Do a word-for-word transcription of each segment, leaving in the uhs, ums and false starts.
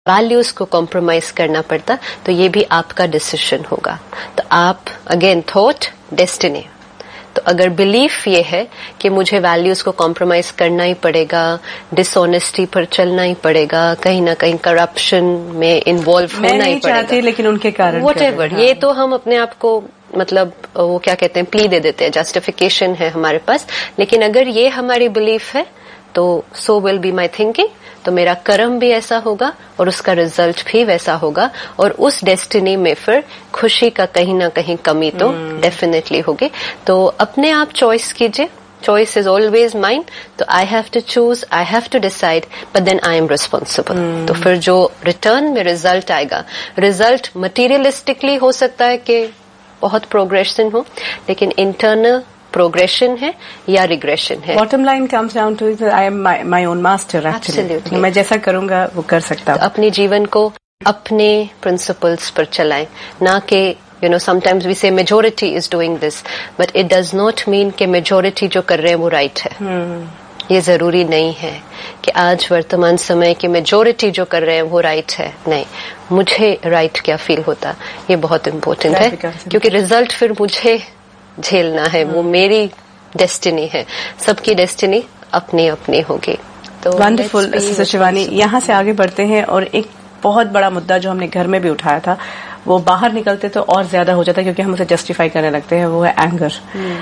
Values को compromise करना पड़ता, तो ये भी आपका डिसीजन होगा। तो आप अगेन थॉट डेस्टिनी, तो अगर बिलीफ ये है कि मुझे वैल्यूज को कॉम्प्रोमाइज करना ही पड़ेगा, डिसऑनेस्टी पर चलना ही पड़ेगा, कहीं ना कहीं करप्शन में इन्वॉल्व होना ही पड़ेगा, लेकिन उनके कारण वट एवर, ये तो हम अपने आप को मतलब वो क्या कहते हैं प्ली दे देते हैं, जस्टिफिकेशन है हमारे पास। लेकिन अगर ये हमारी बिलीफ है तो so will be my thinking, तो मेरा कर्म भी ऐसा होगा और उसका रिजल्ट भी वैसा होगा, और उस डेस्टिनी में फिर खुशी का कहीं ना कहीं कमी तो डेफिनेटली hmm. होगी। तो अपने आप चॉइस कीजिए, चॉइस इज ऑलवेज माइन, तो I have to choose, I have to decide, but then I am responsible. तो फिर जो रिटर्न में रिजल्ट आएगा, रिजल्ट मटीरियलिस्टिकली हो सकता है कि बहुत प्रोग्रेशन हो, लेकिन इंटरनल प्रोग्रेशन है या रिग्रेशन है। Bottom line comes down to I am my own master actually, मैं जैसा करूंगा वो कर सकता हूँ। तो अपने जीवन को अपने प्रिंसिपल्स पर चलाएं, ना कि यू नो समटाइम्स वी से majority is doing this, but it does not mean कि मेजोरिटी जो कर रहे हैं वो राइट है। hmm. ये जरूरी नहीं है कि आज वर्तमान समय की मेजोरिटी जो कर रहे हैं वो राइट है, नहीं, मुझे राइट क्या फील होता, ये बहुत इम्पोर्टेंट है, क्योंकि रिजल्ट फिर मुझे झेलना है, वो मेरी डेस्टिनी है, सबकी डेस्टिनी अपनी अपनी होगी। तो वंडरफुल शिवानी, यहाँ से आगे बढ़ते हैं और एक बहुत बड़ा मुद्दा जो हमने घर में भी उठाया था, वो बाहर निकलते तो और ज्यादा हो जाता है क्योंकि हम उसे जस्टिफाई करने लगते हैं, वो है एंगर।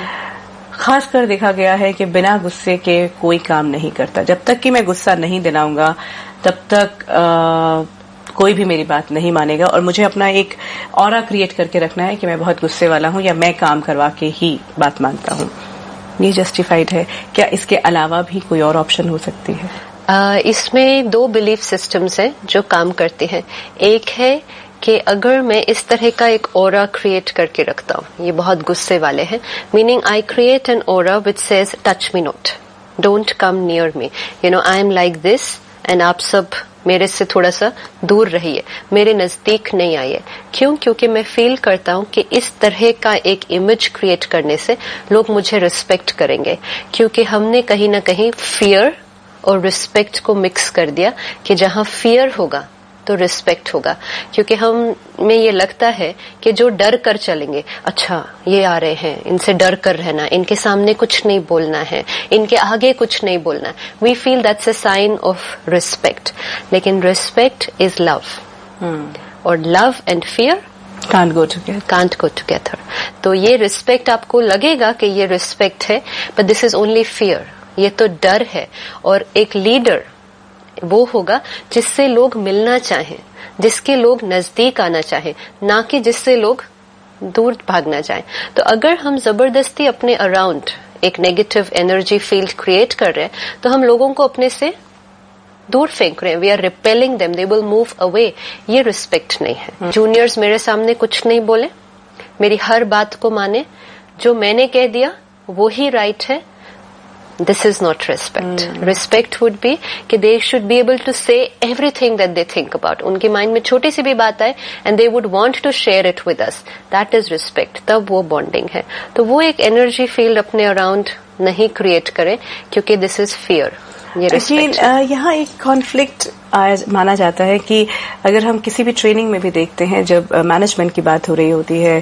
खासकर देखा गया है कि बिना गुस्से के कोई काम नहीं करता। जब तक कि मैं गुस्सा नहीं दिलाऊंगा तब तक आ, कोई भी मेरी बात नहीं मानेगा, और मुझे अपना एक ऑरा क्रिएट करके रखना है कि मैं बहुत गुस्से वाला हूं या मैं काम करवा के ही बात मानता हूं। ये जस्टिफाइड है क्या? इसके अलावा भी कोई और ऑप्शन हो सकती है? आ, इसमें दो बिलीफ सिस्टम्स हैं जो काम करते हैं। एक है कि अगर मैं इस तरह का एक ऑरा क्रिएट करके रखता हूं, ये बहुत गुस्से वाले हैं, meaning I create an aura which says touch me not, don't come near me, you know I am like this and आप सब मेरे से थोड़ा सा दूर रहिए, मेरे नजदीक नहीं आइए। क्यों? क्योंकि मैं फील करता हूं कि इस तरह का एक इमेज क्रिएट करने से लोग मुझे रिस्पेक्ट करेंगे, क्योंकि हमने कहीं ना कहीं फियर और रिस्पेक्ट को मिक्स कर दिया कि जहां फियर होगा तो रिस्पेक्ट होगा, क्योंकि हम में ये लगता है कि जो डर कर चलेंगे, अच्छा ये आ रहे हैं, इनसे डर कर रहना, इनके सामने कुछ नहीं बोलना है, इनके आगे कुछ नहीं बोलना है, we feel that's a sign of respect. लेकिन रिस्पेक्ट इज लव, और love and fear can't go together. can't go together. तो ये रिस्पेक्ट आपको लगेगा कि ये रिस्पेक्ट है, but this is only fear, ये तो डर है। और एक लीडर वो होगा जिससे लोग मिलना चाहें, जिसके लोग नजदीक आना चाहें, ना कि जिससे लोग दूर भागना चाहें। तो अगर हम जबरदस्ती अपने अराउंड एक नेगेटिव एनर्जी फील्ड क्रिएट कर रहे हैं, तो हम लोगों को अपने से दूर फेंक रहे हैं, we are repelling them, they will move away. ये रिस्पेक्ट नहीं है। जूनियर्स मेरे सामने कुछ नहीं बोले, मेरी हर बात को माने, जो मैंने कह दिया वो ही राइट है, this is not respect. Hmm. Respect would be कि they should be able to say everything that they think about. उनके माइंड में छोटी सी भी बात आए and they would want to share it with us. That is respect. तब वो bonding है। तो वो एक energy field अपने around नहीं create करें, क्योंकि this is fear. ये लेकिन यहाँ एक कॉन्फ्लिक्ट माना जाता है कि अगर हम किसी भी ट्रेनिंग में भी देखते हैं, जब मैनेजमेंट की बात हो रही होती है,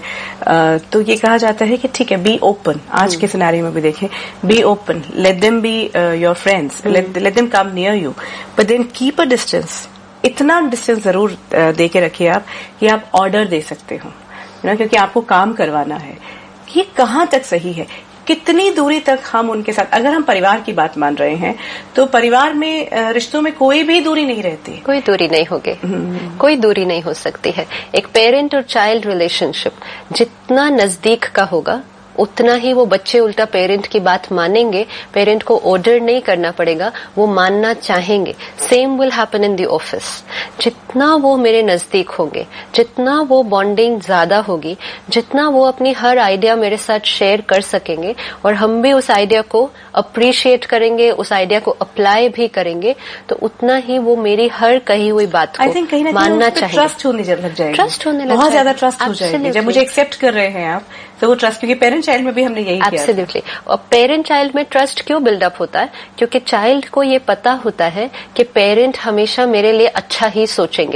तो ये कहा जाता है कि ठीक है, बी ओपन। आज के सिनेरियो में भी देखें, be open, let them be your friends, let them come near you, but then keep a distance. इतना डिस्टेंस जरूर दे के रखिए आप कि आप ऑर्डर दे सकते हो, यू नो, क्योंकि आपको काम करवाना है। ये कहाँ तक सही है? कितनी दूरी तक हम उनके साथ, अगर हम परिवार की बात मान रहे हैं, तो परिवार में रिश्तों में कोई भी दूरी नहीं रहती, कोई दूरी नहीं होगी, कोई दूरी नहीं हो सकती है। एक पेरेंट और चाइल्ड रिलेशनशिप जितना नजदीक का होगा, उतना ही वो बच्चे उल्टा पेरेंट की बात मानेंगे, पेरेंट को ऑर्डर नहीं करना पड़ेगा, वो मानना चाहेंगे। Same will happen in the office. जितना वो मेरे नजदीक होंगे, जितना वो बॉन्डिंग ज्यादा होगी, जितना वो अपनी हर आइडिया मेरे साथ शेयर कर सकेंगे और हम भी उस आइडिया को अप्रिशिएट करेंगे, उस आइडिया को अप्लाई भी करेंगे, तो उतना ही वो मेरी हर कही हुई बात को कहीं मानना चाहेंगे। ट्रस्ट होने लग जाएगा, ट्रस्ट होने लग बहुत ज्यादा ट्रस्ट हो जाएगा। जब मुझे एक्सेप्ट कर रहे हैं आप, तो वो ट्रस्ट, क्योंकि पेरेंट्स चाइल्ड में भी हमने यही किया। एब्सोल्युटली। और पेरेंट चाइल्ड में ट्रस्ट क्यों बिल्डअप होता है? क्योंकि चाइल्ड को ये पता होता है कि पेरेंट हमेशा मेरे लिए अच्छा ही सोचेंगे।